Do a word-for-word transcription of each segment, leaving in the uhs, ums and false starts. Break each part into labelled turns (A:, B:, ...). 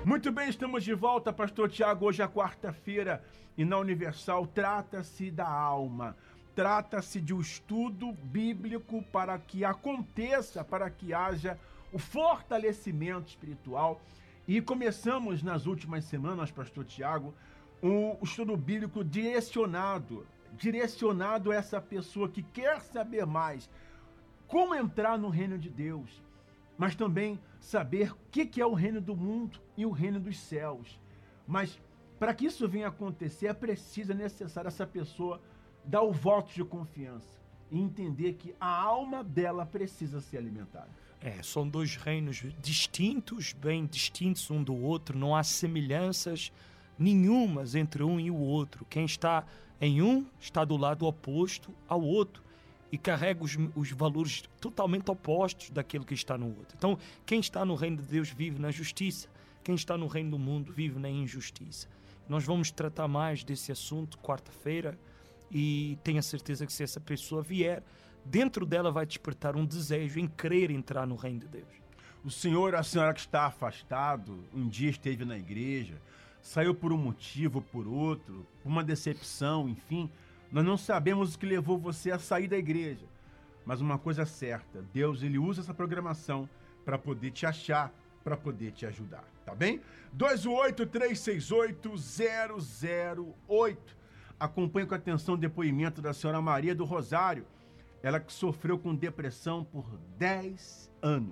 A: Muito bem, estamos de volta, Pastor Tiago. Hoje é quarta-feira e na Universal trata-se da alma. Trata-se de um estudo bíblico para que aconteça, para que haja o fortalecimento espiritual. E começamos nas últimas semanas, Pastor Tiago, um estudo bíblico direcionado, direcionado a essa pessoa que quer saber mais como entrar no reino de Deus, mas também saber o que é o reino do mundo e o reino dos céus. Mas para que isso venha acontecer, é preciso, é necessário essa pessoa dar o voto de confiança e entender que a alma dela precisa ser alimentada.
B: É, são dois reinos distintos, bem distintos um do outro, não há semelhanças nenhumas entre um e o outro. Quem está em um está do lado oposto ao outro e carrega os, os valores totalmente opostos daquele que está no outro. Então, quem está no reino de Deus vive na justiça, quem está no reino do mundo vive na injustiça. Nós vamos tratar mais desse assunto quarta-feira e tenha certeza que se essa pessoa vier, dentro dela vai despertar um desejo em querer entrar no reino de Deus.
A: O senhor, a senhora que está afastado, um dia esteve na igreja, saiu por um motivo, por outro, por uma decepção, enfim, nós não sabemos o que levou você a sair da igreja. Mas uma coisa é certa, Deus ele usa essa programação para poder te achar, para poder te ajudar, tá bem? dois oito três seis oito zero zero oito. Acompanhe com atenção o depoimento da senhora Maria do Rosário, ela que sofreu com depressão por dez anos.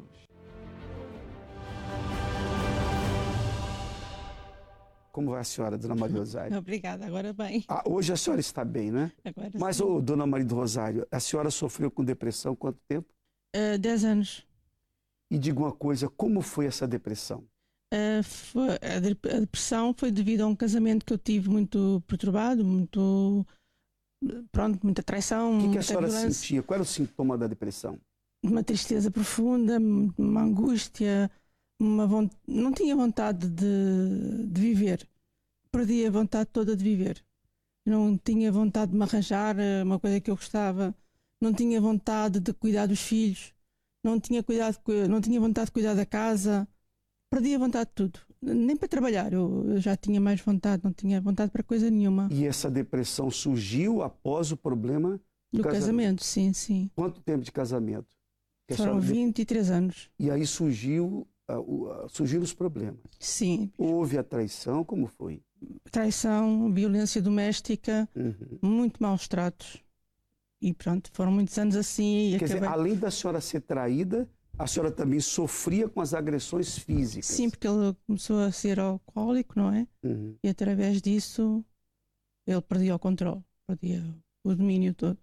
C: Como vai a senhora, dona Maria do Rosário?
D: Obrigada, agora bem.
C: Ah, hoje a senhora está bem, né?
D: Agora
C: Mas, ô, dona Maria do Rosário, a senhora sofreu com depressão quanto tempo?
D: Uh, dez anos.
C: E diga uma coisa, como foi essa depressão?
D: Uh, foi, a, de, a depressão foi devido a um casamento que eu tive muito perturbado, muito, pronto, muita traição.
C: O que, que a senhora
D: violência.
C: sentia? Qual era o sintoma da depressão?
D: Uma tristeza profunda, uma angústia, uma vont... não tinha vontade de, de viver. Perdi a vontade toda de viver. Não tinha vontade de me arranjar uma coisa que eu gostava. Não tinha vontade de cuidar dos filhos. Não tinha, cuidado, não tinha vontade de cuidar da casa. Perdi a vontade de tudo. Nem para trabalhar. Eu, eu já tinha mais vontade. Não tinha vontade para coisa nenhuma.
C: E essa depressão surgiu após o problema
D: do, do casamento? casamento, sim, sim.
C: Quanto tempo de casamento?
D: Que Foram vinte e três anos.
C: E aí surgiu, uh, uh, surgiram os problemas?
D: Sim.
C: Houve a traição? Como foi?
D: Traição, violência doméstica, uhum. muito maus tratos. E pronto, foram muitos anos assim. E
C: Quer
D: acabei...
C: dizer, além da senhora ser traída, a senhora também sofria com as agressões físicas.
D: Sim, porque ele começou a ser alcoólico, não é? Uhum. E através disso ele perdia o controle, perdia o domínio todo.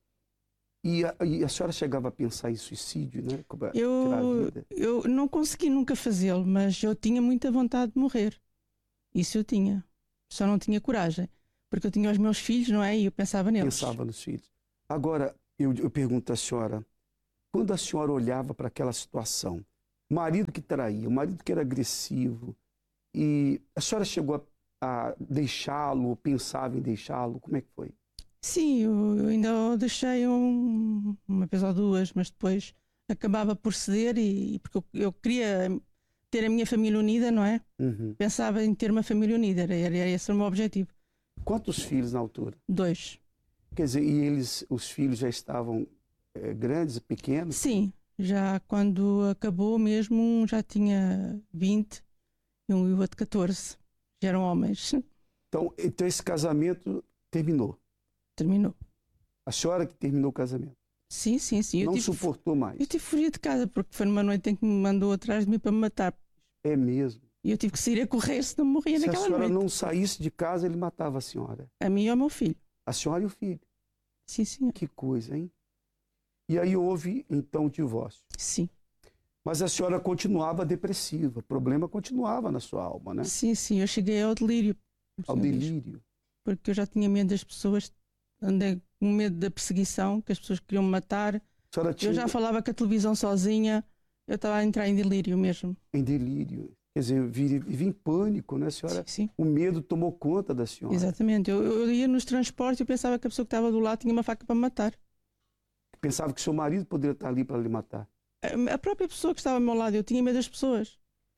C: E a, e a senhora chegava a pensar em suicídio, né? Como
D: eu,
C: tirar a vida?
D: Eu não consegui nunca fazê-lo, mas eu tinha muita vontade de morrer. Isso eu tinha. Só não tinha coragem. Porque eu tinha os meus filhos, não é? E eu pensava neles.
C: Pensava nos filhos. Agora, eu, eu pergunto à senhora, quando a senhora olhava para aquela situação, o marido que traía, o marido que era agressivo, e a senhora chegou a, a deixá-lo, ou pensava em deixá-lo, como é que foi?
D: Sim, eu, eu ainda o deixei um, uma vez ou duas, mas depois acabava por ceder, e, porque eu, eu queria ter a minha família unida, não é? Uhum. Pensava em ter uma família unida, era, era esse o meu objetivo.
C: Quantos filhos na altura?
D: Dois.
C: Quer dizer, e eles, os filhos já estavam é, grandes, pequenos?
D: Sim, já quando acabou mesmo, um já tinha vinte e um e o outro catorze. Já eram homens.
C: Então, então esse casamento terminou?
D: Terminou.
C: A senhora que terminou o casamento?
D: Sim, sim, sim. Eu
C: Não
D: tive,
C: suportou mais?
D: Eu tive que fugir de casa, porque foi numa noite em que me mandou atrás de mim para me matar.
C: É mesmo?
D: E eu tive que sair a correr, senão morria
C: Se
D: naquela noite. Se
C: a senhora não saísse de casa, ele matava a senhora?
D: A mim e ao meu filho.
C: A senhora e o filho?
D: Sim, sim.
C: Que coisa, hein? E aí houve, então, o divórcio?
D: Sim.
C: Mas a senhora continuava depressiva, o problema continuava na sua alma, né?
D: Sim, sim, eu cheguei ao delírio.
C: Ao delírio?
D: Porque eu já tinha medo das pessoas, andei com medo da perseguição, que as pessoas queriam me matar.
C: Tinha...
D: Eu já falava com a televisão sozinha, eu estava a entrar em delírio mesmo.
C: Em delírio? Quer dizer, vivi em pânico, né, senhora?
D: Sim, sim.
C: O medo tomou conta da senhora.
D: Exatamente. Eu, eu ia nos transportes e pensava que a pessoa que estava do lado tinha uma faca para me matar.
C: Pensava que seu marido poderia estar ali para lhe matar?
D: A, a própria pessoa que estava ao meu lado, eu tinha medo das pessoas.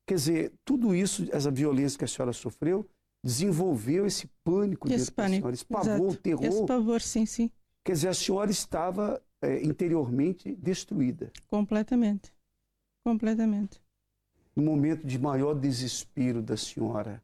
C: Quer dizer, tudo isso, essa violência que a senhora sofreu, desenvolveu esse pânico
D: Esse
C: dentro da
D: pânico,
C: senhora, esse pavor,
D: exato.
C: terror.
D: Esse pavor, sim, sim.
C: Quer dizer, a senhora estava é, interiormente destruída.
D: Completamente. Completamente.
C: No momento de maior desespero da senhora,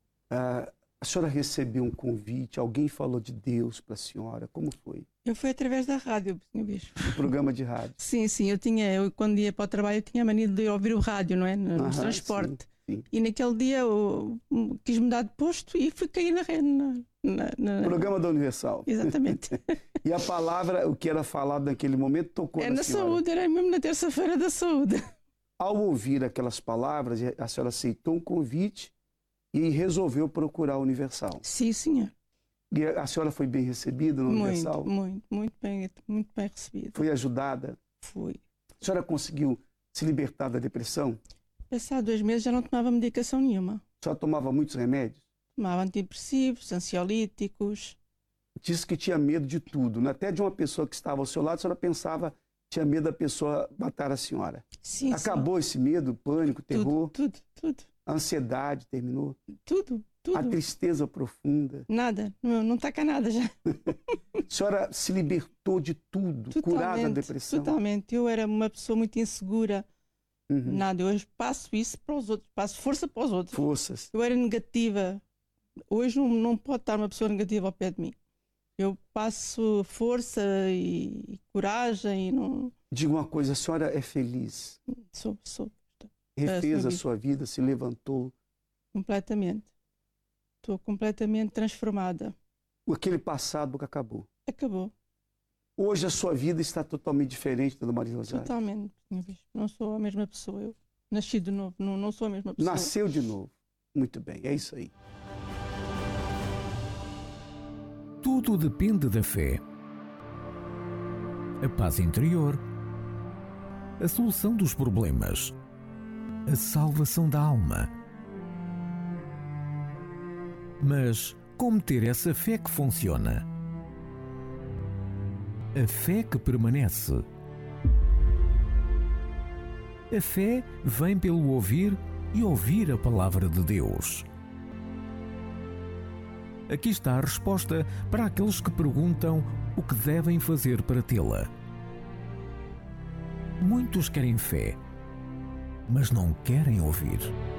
C: a, a senhora recebeu um convite, alguém falou de Deus para a senhora, como foi?
D: Eu fui através da rádio, senhor Bispo.
C: O programa de rádio.
D: Sim, sim, eu tinha, eu, quando ia para o trabalho, eu tinha a mania de ouvir o rádio, não é? No, no
C: Aham,
D: transporte.
C: sim, sim.
D: E naquele dia eu quis mudar de posto e fui cair na rede. Na, na, na...
C: Programa da Universal.
D: Exatamente.
C: E a palavra, o que era falado naquele momento, tocou
D: É
C: na
D: na
C: senhora.
D: saúde, era mesmo na terça-feira da saúde.
C: Ao ouvir aquelas palavras, a senhora aceitou um convite e resolveu procurar a Universal.
D: Sim, senhor.
C: E a senhora foi bem recebida no Universal?
D: Muito, muito, muito bem, muito bem recebida.
C: Foi ajudada?
D: Fui.
C: A senhora conseguiu se libertar da depressão?
D: Passados dois meses já não tomava medicação nenhuma.
C: A senhora tomava muitos remédios?
D: Tomava antidepressivos, ansiolíticos.
C: Disse que tinha medo de tudo, né? Até de uma pessoa que estava ao seu lado, a senhora pensava, tinha medo da pessoa matar a senhora.
D: Sim,
C: Acabou esse medo, pânico, terror?
D: Tudo, tudo, tudo.
C: A ansiedade terminou?
D: Tudo, tudo.
C: A tristeza profunda?
D: Nada, não, não está cá nada já.
C: A senhora se libertou de tudo, curada da depressão?
D: Totalmente. Eu era uma pessoa muito insegura.
C: Uhum.
D: Nada, eu hoje passo isso para os outros, passo força para os outros.
C: Forças.
D: Eu era negativa. Hoje não, não pode estar uma pessoa negativa ao pé de mim. Eu passo força e, e coragem e não...
C: Diga uma coisa, a senhora é feliz?
D: Sou, sou.
C: Refez
D: é,
C: a sua vida, se levantou?
D: Completamente. Estou completamente transformada.
C: Aquele passado que acabou.
D: Acabou.
C: Hoje a sua vida está totalmente diferente da do Maria Rosário.
D: Totalmente. Não sou a mesma pessoa. Eu nasci de novo, não, não sou a mesma pessoa.
C: Nasceu de novo. Muito bem, é isso aí.
E: Tudo depende da fé. A paz interior, a solução dos problemas, a salvação da alma. Mas como ter essa fé que funciona? A fé que permanece. A fé vem pelo ouvir e ouvir a palavra de Deus. Aqui está a resposta para aqueles que perguntam o que devem fazer para tê-la. Muitos querem fé, mas não querem ouvir.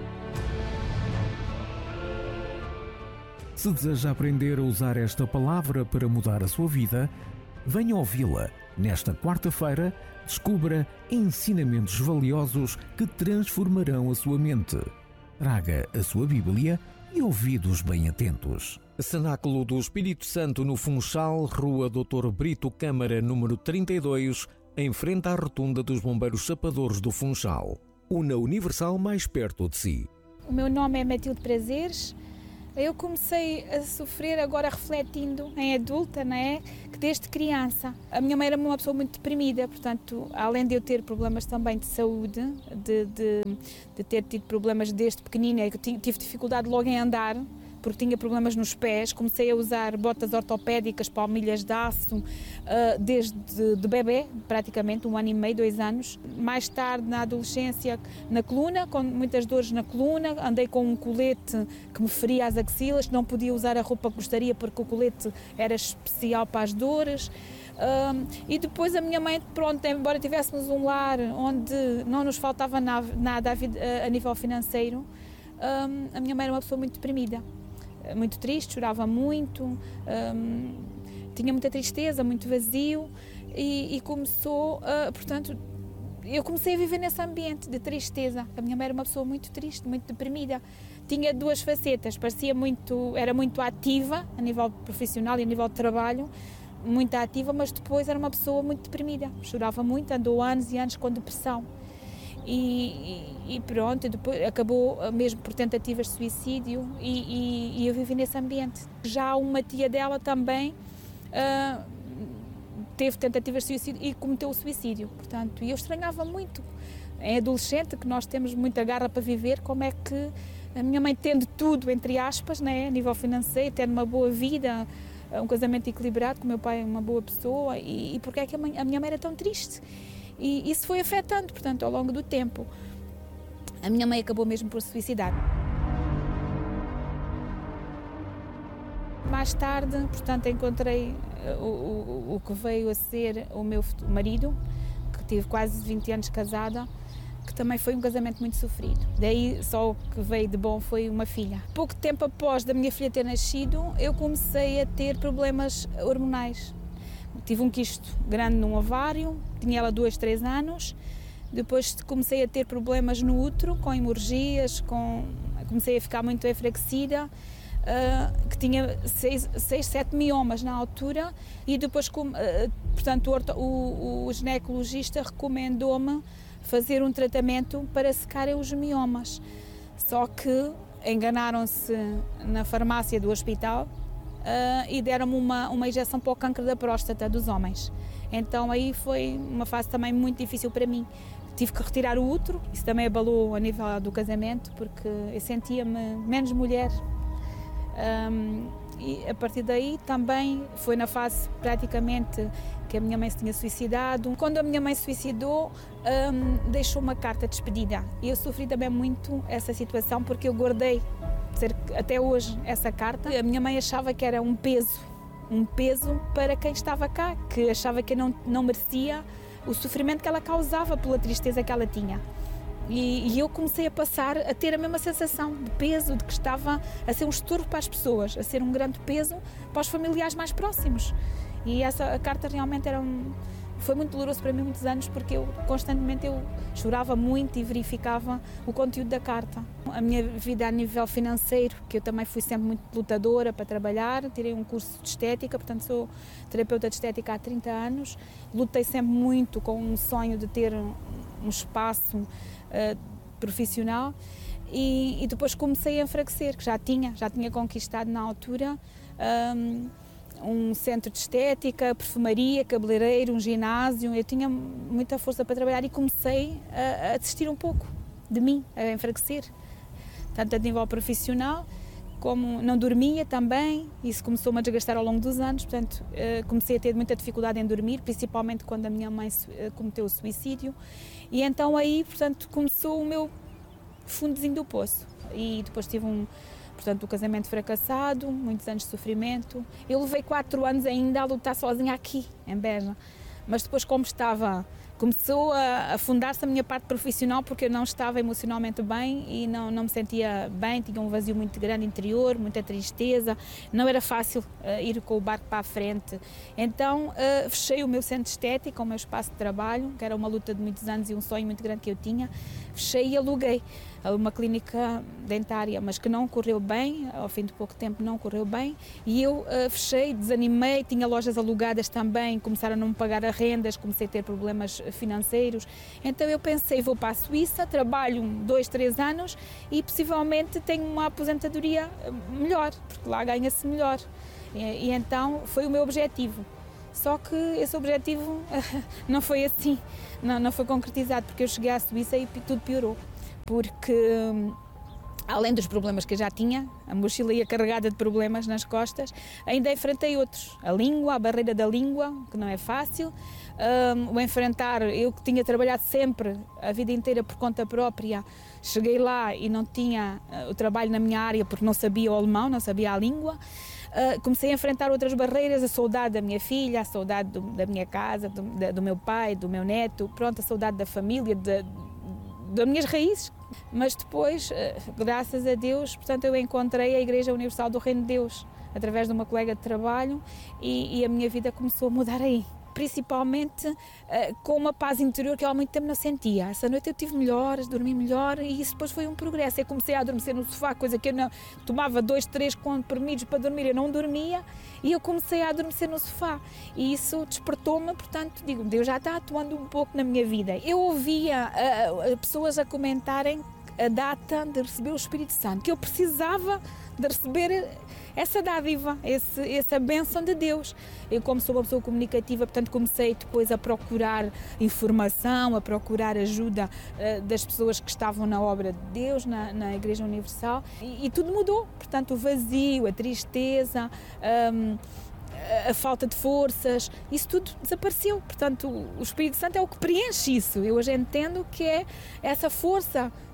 E: Se deseja aprender a usar esta palavra para mudar a sua vida, venha ouvi-la. Nesta quarta-feira, descubra ensinamentos valiosos que transformarão a sua mente. Traga a sua Bíblia e ouvidos bem atentos. Cenáculo do Espírito Santo no Funchal, Rua doutor Brito Câmara, número trinta e dois, em frente à rotunda dos Bombeiros Chapadores do Funchal. Una Universal mais perto de si.
F: O meu nome é Matilde Prazeres. Eu comecei a sofrer agora refletindo em adulta, não é? Que desde criança. A minha mãe era uma pessoa muito deprimida, portanto, além de eu ter problemas também de saúde, de, de, de ter tido problemas desde pequenina, eu tive dificuldade logo em andar, porque tinha problemas nos pés, comecei a usar botas ortopédicas, palmilhas de aço, desde de bebê, praticamente, um ano e meio, dois anos. Mais tarde, na adolescência, na coluna, com muitas dores na coluna, andei com um colete que me feria as axilas, não podia usar a roupa que gostaria porque o colete era especial para as dores. Um, e depois a minha mãe, pronto, embora tivéssemos um lar onde não nos faltava nada a, a nível financeiro, um, a minha mãe era uma pessoa muito deprimida. Muito triste, chorava muito, um, tinha muita tristeza, muito vazio e, e começou, uh, portanto, eu comecei a viver nesse ambiente de tristeza. A minha mãe era uma pessoa muito triste, muito deprimida. Tinha duas facetas, parecia muito, era muito ativa a nível profissional e a nível de trabalho, muito ativa, mas depois era uma pessoa muito deprimida, chorava muito, andou anos e anos com depressão. E, e, e pronto, depois acabou mesmo por tentativas de suicídio e, e, e eu vivi nesse ambiente. Já uma tia dela também uh, teve tentativas de suicídio e cometeu o suicídio, portanto, e eu estranhava muito, em adolescente, que nós temos muita garra para viver, como é que a minha mãe tendo tudo, entre aspas, né, a nível financeiro, tendo uma boa vida, um casamento equilibrado, com o meu pai é uma boa pessoa, e, e porque é que a, mãe, a minha mãe era tão triste? E isso foi afetando, portanto, ao longo do tempo. a minha mãe acabou mesmo por se suicidar. Mais tarde, portanto, encontrei o, o, o que veio a ser o meu marido, que tive quase vinte anos casada, que também foi um casamento muito sofrido. Daí só o que veio de bom foi uma filha. Pouco tempo após da minha filha ter nascido, eu comecei a ter problemas hormonais. Tive um quisto grande no ovário, tinha ela dois, três anos. Depois comecei a ter problemas no útero, com hemorragias, com... comecei a ficar muito enfraquecida, uh, que tinha seis, seis, sete miomas na altura. E depois, uh, portanto, o, o, o ginecologista recomendou-me fazer um tratamento para secarem os miomas. Só que enganaram-se na farmácia do hospital uh, e deram-me uma, uma injeção para o cancro da próstata dos homens. Então aí foi uma fase também muito difícil para mim. Tive que retirar o útero, isso também abalou a nível do casamento, porque eu sentia-me menos mulher. Um, e a partir daí também foi na fase praticamente que a minha mãe se tinha suicidado. Quando a minha mãe se suicidou, um, deixou uma carta de despedida. E eu sofri também muito essa situação, porque eu guardei até hoje essa carta. A minha mãe achava que era um peso, um peso para quem estava cá, que achava que eu não, não merecia o sofrimento que ela causava pela tristeza que ela tinha. E, e eu comecei a passar a ter a mesma sensação de peso, de que estava a ser um estorvo para as pessoas, a ser um grande peso para os familiares mais próximos. E essa a carta realmente era um, foi muito doloroso para mim muitos anos, porque eu constantemente eu chorava muito e verificava o conteúdo da carta. A minha vida a nível financeiro, que eu também fui sempre muito lutadora para trabalhar, tirei um curso de estética, portanto sou terapeuta de estética há trinta anos, lutei sempre muito com um sonho de ter um, um espaço uh, profissional e, e depois comecei a enfraquecer, que já tinha, já tinha conquistado na altura um, um centro de estética, perfumaria, cabeleireiro, um ginásio. Eu tinha muita força para trabalhar e comecei a, a desistir um pouco de mim, a enfraquecer, tanto a nível profissional como não dormia também. Isso começou-me a desgastar ao longo dos anos, portanto comecei a ter muita dificuldade em dormir, principalmente quando a minha mãe cometeu o suicídio. E então aí, portanto, começou o meu fundozinho do poço. E depois tive um Portanto, o casamento fracassado, muitos anos de sofrimento. Eu levei quatro anos ainda a lutar sozinha aqui, em Beja. Mas depois, como estava, começou a afundar-se a minha parte profissional, porque eu não estava emocionalmente bem e não, não me sentia bem, tinha um vazio muito grande interior, muita tristeza, não era fácil uh, ir com o barco para a frente. Então, uh, fechei o meu centro de estética, o meu espaço de trabalho, que era uma luta de muitos anos e um sonho muito grande que eu tinha. Fechei e aluguei uma clínica dentária, mas que não correu bem, ao fim de pouco tempo não correu bem, e eu uh, fechei, desanimei, tinha lojas alugadas também, começaram a não me pagar as rendas, comecei a ter problemas financeiros, então eu pensei, vou para a Suíça, trabalho dois, três anos e possivelmente tenho uma aposentadoria melhor, porque lá ganha-se melhor, e, e então foi o meu objetivo. Só que esse objetivo não foi assim, não, não foi concretizado, porque eu cheguei à Suíça e tudo piorou. Porque, além dos problemas que eu já tinha, a mochila ia carregada de problemas nas costas, ainda enfrentei outros. A língua, a barreira da língua, que não é fácil, um, o enfrentar, eu que tinha trabalhado sempre, a vida inteira por conta própria, cheguei lá e não tinha uh, o trabalho na minha área porque não sabia o alemão, não sabia a língua. Uh, comecei a enfrentar outras barreiras, a saudade da minha filha, a saudade do, da minha casa, do, da, do meu pai, do meu neto, pronto, a saudade da família, de, das minhas raízes. Mas depois, uh, graças a Deus, portanto, eu encontrei a Igreja Universal do Reino de Deus, através de uma colega de trabalho, e, e a minha vida começou a mudar aí. Principalmente uh, com uma paz interior que eu há muito tempo não sentia. Essa noite eu tive melhor, dormi melhor e isso depois foi um progresso. Eu comecei a adormecer no sofá, coisa que eu não tomava dois, três comprimidos para dormir, eu não dormia e eu comecei a adormecer no sofá. E isso despertou-me, portanto, digo, Deus já está atuando um pouco na minha vida. Eu ouvia uh, pessoas a comentarem a data de receber o Espírito Santo, que eu precisava de receber essa dádiva, esse, essa bênção de Deus. Eu, como sou uma pessoa comunicativa, portanto comecei depois a procurar informação, a procurar ajuda uh, das pessoas que estavam na obra de Deus, na, na Igreja Universal, e, e tudo mudou. Portanto, o vazio, a tristeza, um, a falta de forças, isso tudo desapareceu. Portanto, o Espírito Santo é o que preenche isso. Eu hoje entendo que é essa força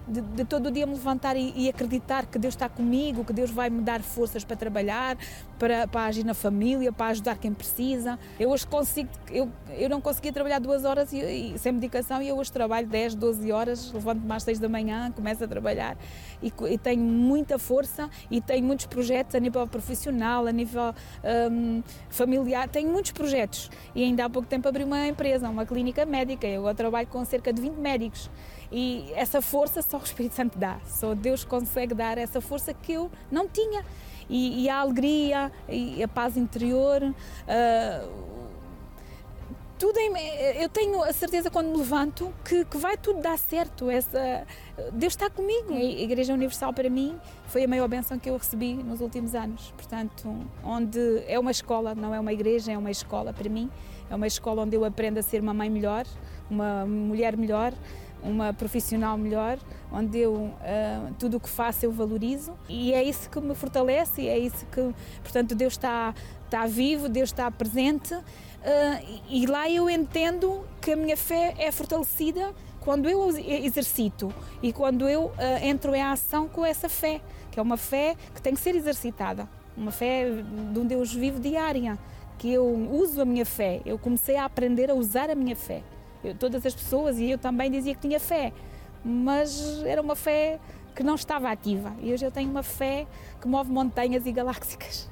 F: de, de todo o dia me levantar e, e acreditar que Deus está comigo, que Deus vai me dar forças para trabalhar, para, para agir na família, para ajudar quem precisa. Eu hoje consigo, eu, eu não conseguia trabalhar duas horas e, e, sem medicação, e eu hoje trabalho dez, doze horas, levanto-me às seis da manhã, começo a trabalhar e, e tenho muita força e tenho muitos projetos a nível profissional, a nível um, familiar, tenho muitos projetos. E ainda há pouco tempo abri uma empresa, uma clínica médica, eu agora trabalho com cerca de vinte médicos. E essa força só o Espírito Santo dá, só Deus consegue dar essa força que eu não tinha. E, e a alegria, e a paz interior, uh, tudo em, eu tenho a certeza quando me levanto que, que vai tudo dar certo. Essa, Deus está comigo. A Igreja Universal para mim foi a maior bênção que eu recebi nos últimos anos. Portanto, onde é uma escola, não é uma igreja, é uma escola para mim. É uma escola onde eu aprendo a ser uma mãe melhor, uma mulher melhor, uma profissional melhor, onde eu, uh, tudo o que faço eu valorizo, e é isso que me fortalece, e é isso que, portanto, Deus está, está vivo, Deus está presente, uh, e, e lá eu entendo que a minha fé é fortalecida quando eu exercito e quando eu uh, entro em ação com essa fé, que é uma fé que tem que ser exercitada, uma fé de um Deus vivo diária, que eu uso a minha fé, eu comecei a aprender a usar a minha fé. Eu, todas as pessoas, e eu também dizia que tinha fé, mas era uma fé que não estava ativa. E hoje eu tenho uma fé que move montanhas e galáxias.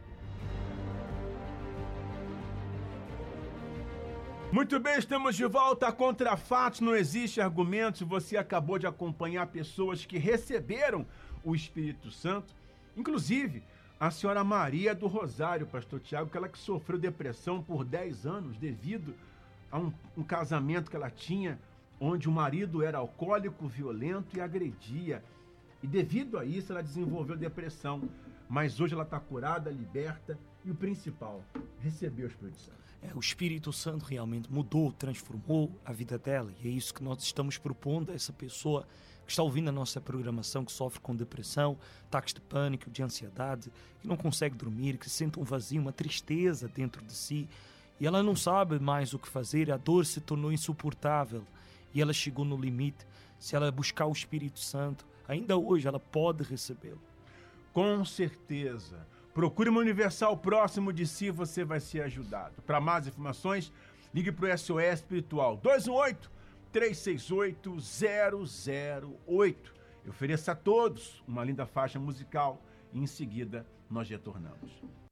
A: Muito bem, estamos de volta. Contra fatos não existe argumentos. Você acabou de acompanhar pessoas que receberam o Espírito Santo, inclusive a senhora Maria do Rosário, pastor Tiago, aquela que sofreu depressão por dez anos devido a um, um casamento que ela tinha, onde o marido era alcoólico, violento e agredia. E devido a isso ela desenvolveu depressão. Mas hoje ela está curada, liberta e o principal, recebeu o Espírito Santo.
B: É, o Espírito Santo realmente mudou, transformou a vida dela. E é isso que nós estamos propondo a essa pessoa que está ouvindo a nossa programação, que sofre com depressão, ataques de pânico, de ansiedade, que não consegue dormir, que sente um vazio, uma tristeza dentro de si. E ela não sabe mais o que fazer, a dor se tornou insuportável e ela chegou no limite. Se ela buscar o Espírito Santo, ainda hoje ela pode recebê-lo.
A: Com certeza. Procure uma Universal próximo de si, você vai ser ajudado. Para mais informações, ligue para o S O S Espiritual dois um oito, três seis oito, zero zero oito. Eu ofereço a todos uma linda faixa musical e em seguida nós retornamos.